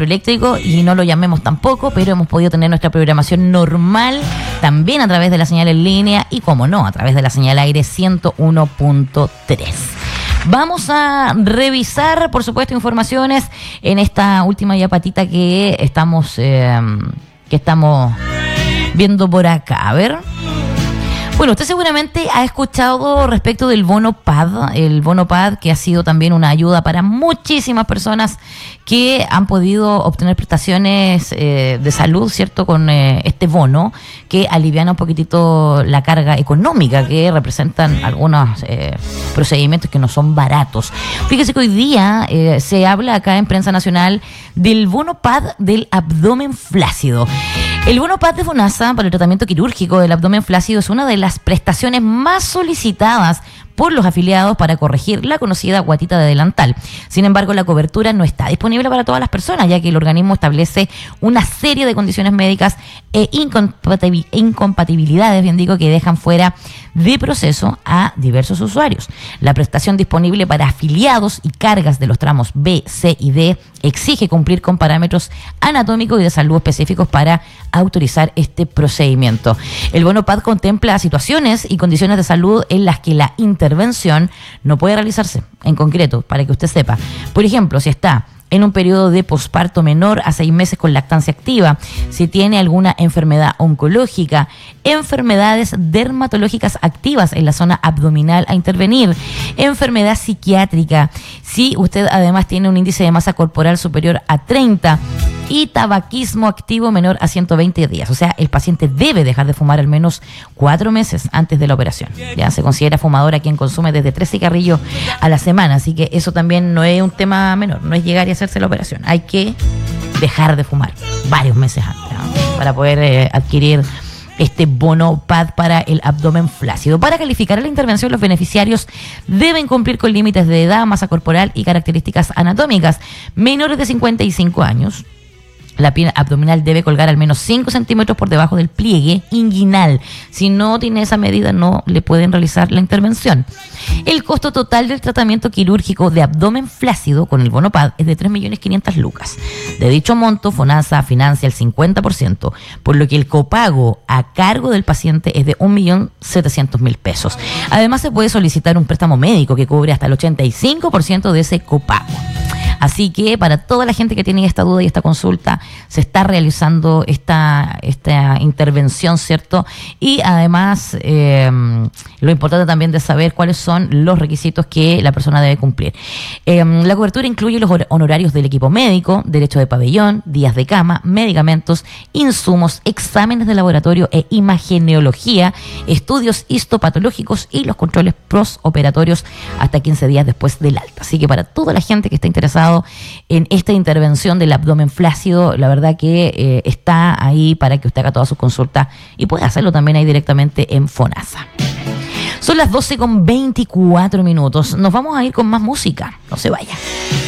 eléctrico y no lo llamemos tampoco, pero hemos podido tener nuestra programación normal también a través de la señal en línea y, como no, a través de la señal aire 101.3. Vamos a revisar, por supuesto, informaciones en esta última ya patita que estamos viendo por acá. A ver. Bueno, usted seguramente ha escuchado respecto del bono PAD, el bono PAD que ha sido también una ayuda para muchísimas personas que han podido obtener prestaciones de salud, ¿cierto? Con este bono que aliviana un poquitito la carga económica que representan algunos procedimientos que no son baratos. Fíjese que hoy día se habla acá en Prensa Nacional del bono PAD del abdomen flácido. El bono PAD de FONASA para el tratamiento quirúrgico del abdomen flácido es una de las prestaciones más solicitadas por los afiliados para corregir la conocida guatita de delantal. Sin embargo, la cobertura no está disponible para todas las personas, ya que el organismo establece una serie de condiciones médicas e incompatibilidades, bien digo, que dejan fuera de proceso a diversos usuarios. La prestación disponible para afiliados y cargas de los tramos B, C y D exige cumplir con parámetros anatómicos y de salud específicos para autorizar este procedimiento. El bono PAD contempla situaciones y condiciones de salud en las que la intervención no puede realizarse en concreto, para que usted sepa. Por ejemplo, si está en un periodo de posparto menor a 6 meses con lactancia activa, si tiene alguna enfermedad oncológica, enfermedades dermatológicas activas en la zona abdominal a intervenir, enfermedad psiquiátrica, si usted además tiene un índice de masa corporal superior a 30 y tabaquismo activo menor a 120 días. O sea, el paciente debe dejar de fumar al menos 4 meses antes de la operación. Ya se considera fumador a quien consume desde 3 cigarrillos a la semana, así que eso también no es un tema menor, no es llegar y hacerse la operación. Hay que dejar de fumar varios meses antes, ¿no? Para poder adquirir este bono PAD para el abdomen flácido. Para calificar a la intervención, los beneficiarios deben cumplir con límites de edad, masa corporal y características anatómicas. Menores de 55 años. La piel abdominal debe colgar al menos 5 centímetros por debajo del pliegue inguinal. Si no tiene esa medida, no le pueden realizar la intervención. El costo total del tratamiento quirúrgico de abdomen flácido con el bono PAD es de 3.500.000 lucas. De dicho monto, FONASA financia el 50%, por lo que el copago a cargo del paciente es de 1.700.000 pesos. Además, se puede solicitar un préstamo médico que cubre hasta el 85% de ese copago. Así que para toda la gente que tiene esta duda y esta consulta, se está realizando esta intervención, ¿cierto? Y además, lo importante también de saber cuáles son los requisitos que la persona debe cumplir. La cobertura incluye los honorarios del equipo médico, derecho de pabellón, días de cama, medicamentos, insumos, exámenes de laboratorio e imageneología, estudios histopatológicos y los controles postoperatorios hasta 15 días después del alta. Así que para toda la gente que está interesada en esta intervención del abdomen flácido, la verdad que está ahí para que usted haga toda su consulta y puede hacerlo también ahí directamente en FONASA. Son las 12:24. Nos vamos a ir con más música. No se vaya.